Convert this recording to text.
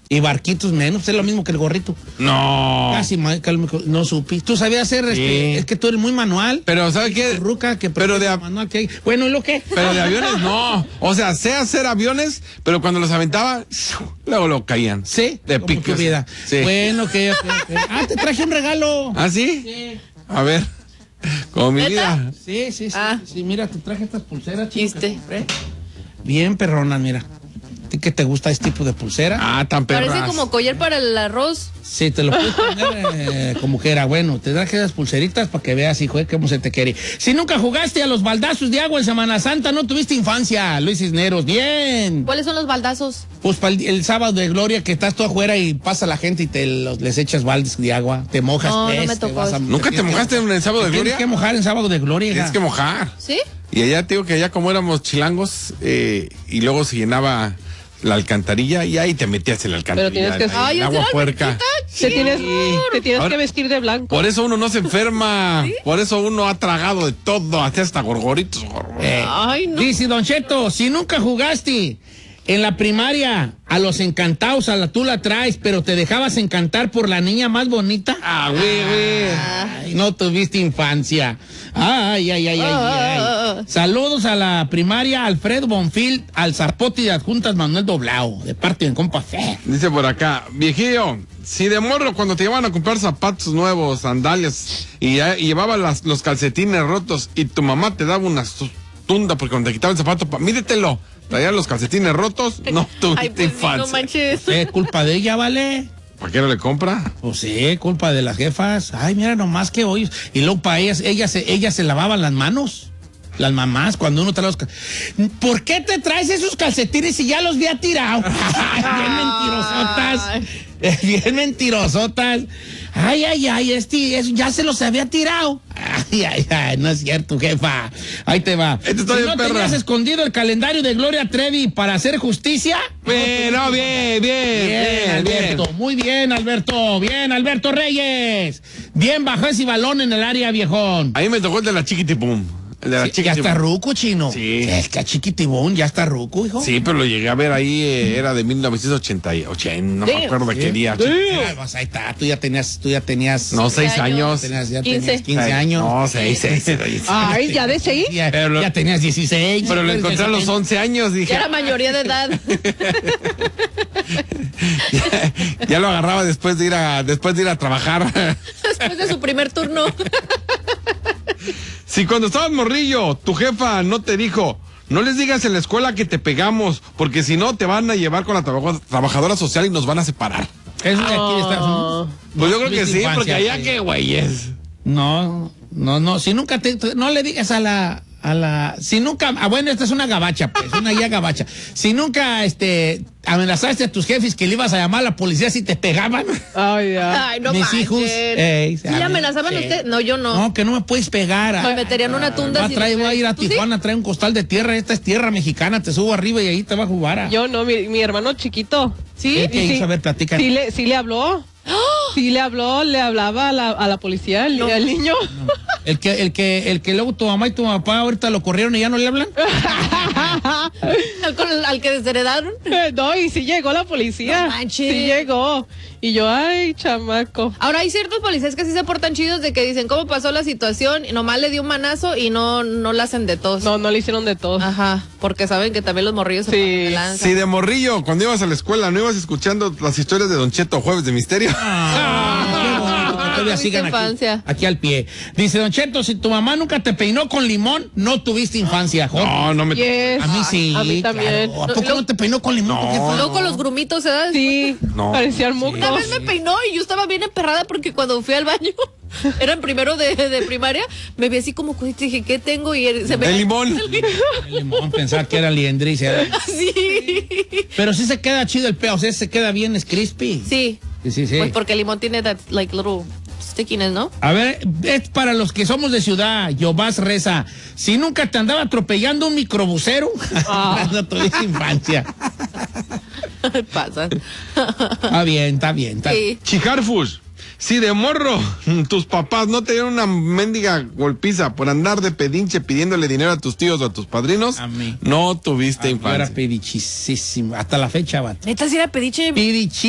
Y barquitos menos, es lo mismo que el gorrito. No. Casi, no supiste. Tú sabías hacer, es que tú eres muy manual. Pero, ¿sabes qué? Ruca, que pero de manual que hay. Bueno, ¿y lo qué? Pero de aviones no. O sea, sé hacer aviones, pero cuando los aventaba, luego lo caían. Sí. De como pico. tu vida. Sí. Bueno, ok. Ah, te traje un regalo. ¿Ah, sí? Sí. A ver. Como mi vida. Sí. Sí, mira, te traje estas pulseras. Chiste. Bien perronas, mira. ¿A ti qué te gusta este tipo de pulsera? Ah, tan perras. Parece como collar para el arroz. Sí, te lo puedes poner como que era. Bueno, te traje esas pulseritas para que veas, hijo, cómo se te quiere. Si nunca jugaste a los baldazos de agua en Semana Santa, no tuviste infancia, Luis Cisneros. Bien. ¿Cuáles son los baldazos? Pues para el sábado de gloria que estás tú afuera y pasa la gente y les echas baldes de agua, te mojas. No, no me tocó. ¿Nunca te mojaste en el sábado de gloria? Tienes que mojar en sábado de gloria. Tienes que mojar. ¿Sí? Y allá te digo que allá como éramos chilangos y luego se llenaba la alcantarilla y ahí te metías en la alcantarilla. Pero tienes que... ahí, el agua puerca. Te tienes Ahora, que vestir de blanco. Por eso uno no se enferma. ¿Sí? Por eso uno ha tragado de todo, hasta gorgoritos. Ay, no. Dice Don Cheto, si nunca jugaste en la primaria a los encantados, tú la traes, pero te dejabas encantar por la niña más bonita. Ah, güey. No tuviste infancia. Ay. Saludos a la primaria Alfredo Bonfil, al Zapote de Adjuntas Manuel Doblao, de parte de compa Fe. Dice por acá, viejillo, si de morro cuando te llevaban a comprar zapatos nuevos, sandalias, y llevaban los calcetines rotos, y tu mamá te daba una tunda porque cuando te quitaba el zapato, mídetelo, traían los calcetines rotos, no tuviste infancia. No manches. Culpa de ella, ¿vale? ¿Para qué no le compra? Pues sí, culpa de las jefas. Ay, mira nomás que hoy. Y luego para ellas se lavaban las manos. Las mamás, cuando uno trae los... ¿Por qué te traes esos calcetines si ya los había tirado? Bien mentirosotas. Bien mentirosotas. Ay, ya se los había tirado. Ay, no es cierto, jefa. Ahí te va. Si no tenías escondido el calendario de Gloria Trevi para hacer justicia. Bien, Alberto. Muy bien, Alberto. Bien, Alberto Reyes. Bien, bajó ese balón en el área, viejón. Ahí me tocó el de la chiquitipum. Ya está ruco, chino. Sí. Es que a Chiquitibón ya está ruco, hijo. Sí, pero lo llegué a ver ahí, era de 1988, no me acuerdo de qué día. Pues ahí está, tú ya tenías... No, 6 años. Tenías 15 años. No, 6. Ay, ¿ya de 6? Ya tenías 16. Pero lo encontré a los 11 años, dije. Ya era mayoría de edad. ya lo agarraba después de ir a trabajar. Después de su primer turno. Si cuando estabas morrillo, tu jefa no te dijo, no les digas en la escuela que te pegamos, porque si no te van a llevar con la trabajadora social y nos van a separar. ¿Eso de aquí de Estados Unidos? Pues yo creo que sí, infancia, porque allá qué güeyes. No, si nunca no le digas a la, si nunca, bueno, esta es una gabacha, pues, una guía gabacha. Si nunca, amenazaste a tus jefes que le ibas a llamar a la policía si te pegaban. Ay, ya. Ay, no Mis manchen. hijos. ¿Sí le amenazaban a usted? No, yo no. No, que no me puedes pegar. Me meterían una tunda. Voy a ir a Tijuana, trae un costal de tierra. Esta es tierra mexicana, te subo arriba y ahí te va a jugar. Yo no, mi hermano chiquito. ¿Sí? ¿Qué hizo? A ver, platica. Sí le habló. Sí le hablaba a la policía, el niño. No. El que luego tu mamá y tu papá ahorita lo corrieron y ya no le hablan. ¿Al que desheredaron? No, y sí llegó la policía. No manches. Sí llegó. Y yo, ay, chamaco. Ahora hay ciertos policías que sí se portan chidos de que dicen cómo pasó la situación y nomás le dio un manazo y no la hacen de tos. No le hicieron de tos. Ajá, porque saben que también los morrillos se ponen de lanza. Sí, de morrillo, cuando ibas a la escuela, ¿no ibas escuchando las historias de Don Cheto Jueves de Misterio? Todavía sigan aquí al pie. Dice Don Cheto, si tu mamá nunca te peinó con limón, no tuviste infancia, joder. No me... Yes. A mí sí. A mí también. Claro. ¿A poco no te peinó con limón? No. Luego con los grumitos, ¿sabes? Sí, No. parecían mucos. Una vez me peinó y yo estaba bien emperrada porque cuando fui al baño, era en primero de primaria, me vi así como, dije, ¿qué tengo? Y se me... De limón. El limón, pensaba que era liendrice. Sí. Pero sí se queda chido el peo, o sea, se queda bien, es crispy. Sí. Sí. Pues porque el limón tiene that, like, little stickiness, ¿no? A ver, es para los que somos de ciudad, Yobás Reza. Si nunca te andaba atropellando un microbusero, no tuviste infancia. Pasan. Está bien. Sí. Chicarfus, si de morro tus papás no te dieron una mendiga golpiza por andar de pedinche pidiéndole dinero a tus tíos o a tus padrinos, A mí. no tuviste Yo infancia. era pedichisísimo, hasta la fecha, vato. Neta, si era pediche.